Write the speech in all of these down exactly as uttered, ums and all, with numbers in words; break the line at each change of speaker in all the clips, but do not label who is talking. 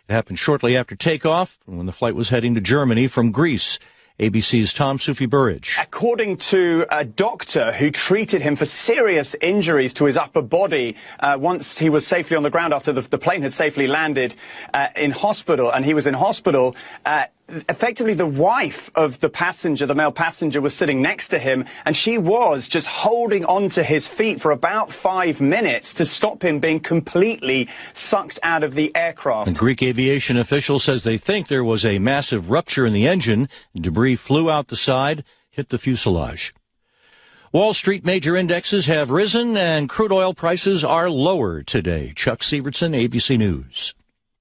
It happened shortly after takeoff when the flight was heading to Germany from Greece. A B C's Tom Sufi-Burridge.
According to a doctor who treated him for serious injuries to his upper body uh, once he was safely on the ground after the, the plane had safely landed uh, in hospital, and he was in hospital, uh, effectively the wife of the passenger, the male passenger, was sitting next to him, and she was just holding onto his feet for about five minutes to stop him being completely sucked out of the aircraft.
A Greek aviation official says they think there was a massive rupture in the engine. Debris flew out the side, hit the fuselage. Wall Street major indexes have risen, and crude oil prices are lower today. Chuck Sievertson, A B C News.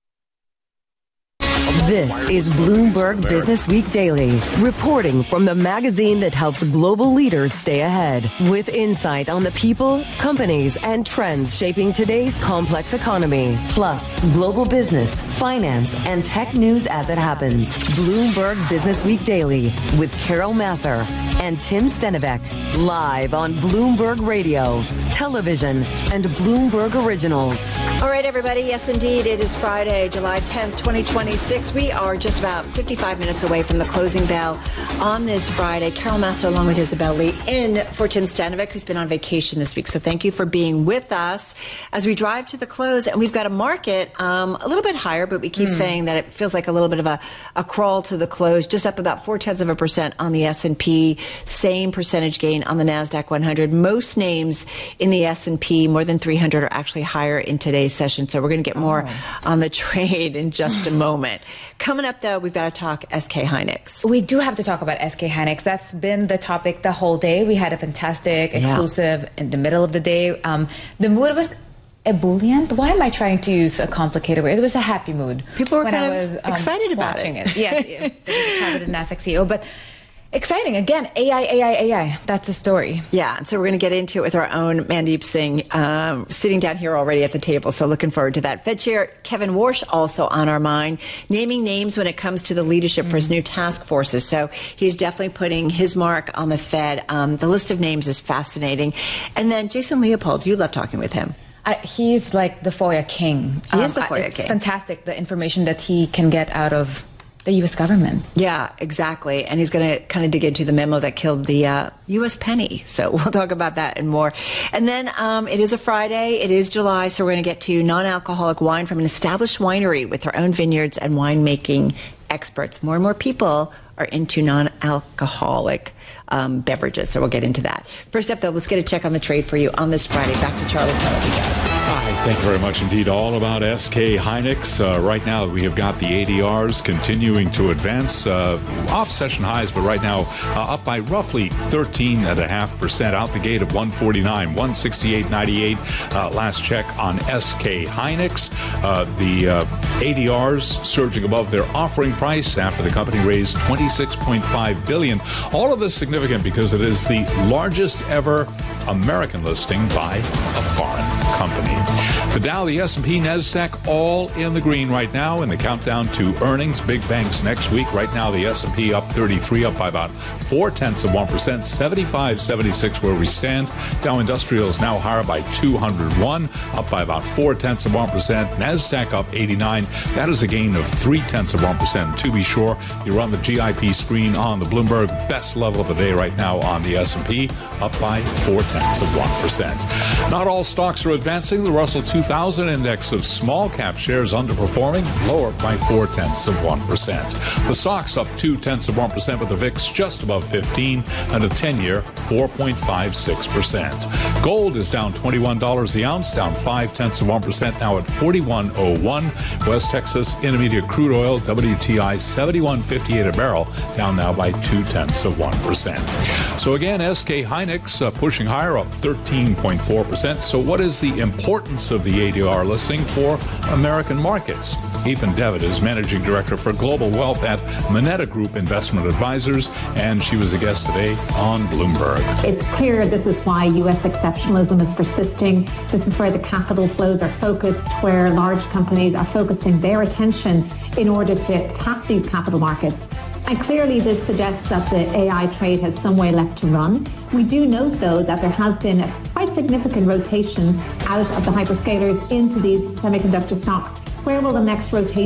This is Bloomberg Business Week Daily, reporting from the magazine that helps global leaders stay ahead, with insight on the people, companies, and trends shaping today's complex economy, plus global business, finance, and tech news as it happens. Bloomberg Business Week Daily with Carol Masser and Tim Stenivek, live on Bloomberg Radio, television, and Bloomberg Originals.
All right, everybody. Yes, indeed. It is Friday, July tenth, twenty twenty-six. We are just about fifty-five minutes away from the closing bell on this Friday. Carol Masser, along with Isabel Lee, in for Tim Stenivek, who's been on vacation this week. So thank you for being with us as we drive to the close. And we've got a market um, a little bit higher, but we keep mm. saying that it feels like a little bit of a, a crawl to the close, just up about four tenths of a percent on the S and P, same percentage gain on the NASDAQ one hundred. Most names in the S and P, more than three hundred, are actually higher in today's session. So we're going to get more oh. on the trade in just a moment. Coming up, though, we've got to talk S K Hynix.
We do have to talk about S K Hynix. That's been the topic the whole day. We had a fantastic exclusive yeah. in the middle of the day. Um, the mood was ebullient. Why am I trying to use a complicated word? It was a happy mood.
People were
when
kind
I
of
was, um,
excited about
watching
it.
it. Yes, it, there was a chat with the NASDAQ C E O, but exciting. Again, A I, A I, A I. That's the story.
Yeah, and so we're going to get into it with our own Mandeep Singh um, sitting down here already at the table, so looking forward to that. Fed Chair Kevin Warsh also on our mind, naming names when it comes to the leadership mm-hmm. for his new task forces. So he's definitely putting his mark on the Fed. Um, the list of names is fascinating. And then Jason Leopold, you love talking with him.
Uh, he's like the FOIA king.
He um, is the FOIA
it's
king.
It's fantastic, the information that he can get out of the U S government.
Yeah, exactly. And he's going to kind of dig into the memo that killed the uh, U S penny. So we'll talk about that and more. And then um, it is a Friday. It is July. So we're going to get to non-alcoholic wine from an established winery with their own vineyards and winemaking experts. More and more people are into non-alcoholic um, beverages. So we'll get into that. First up, though, let's get a check on the trade for you on this Friday. Back to Charlie Pellet.
Hi, thank you very much indeed. All about S K Hynix. Uh, right now, we have got the A D Rs continuing to advance uh, off session highs, but right now uh, up by roughly thirteen point five percent out the gate of one forty-nine, one sixty-eight ninety-eight. Uh, last check on S K Hynix. Uh, the uh, A D Rs surging above their offering price after the company raised twenty-six point five billion dollars. All of this significant because it is the largest ever American listing by a foreign company. The Dow, the S and P, NASDAQ, all in the green right now in the countdown to earnings. Big banks next week. Right now, the S and P up thirty-three, up by about four tenths of one percent, seventy-five seventy-six where we stand. Dow Industrial is now higher by two hundred one, up by about four tenths of one percent. NASDAQ up eighty-nine. That is a gain of three tenths of one percent. To be sure, you're on the G I P screen on the Bloomberg. Best level of the day right now on the S and P, up by four tenths of one percent. Not all stocks are advancing. The Russell two thousand index of small cap shares underperforming, lower by four tenths of one percent. The S O X up two tenths of one percent, with the V I X just above fifteen, and a ten-year four point five six percent. Gold is down twenty-one dollars the ounce, down five tenths of one percent, now at forty-one oh one. West Texas Intermediate crude oil W T I seventy-one fifty-eight a barrel, down now by two tenths of one percent. So again, S K Hynix uh, pushing higher, up thirteen point four percent. So what is the importance of the A D R listing for American markets? Ethan Devitt is Managing Director for Global Wealth at Moneta Group Investment Advisors, and she was a guest today on Bloomberg.
It's clear this is why U S exceptionalism is persisting. This is where the capital flows are focused, where large companies are focusing their attention in order to tap these capital markets. And clearly this suggests that the A I trade has some way left to run. We do note, though, that there has been a quite significant rotation out of the hyperscalers into these semiconductor stocks. Where will the next rotation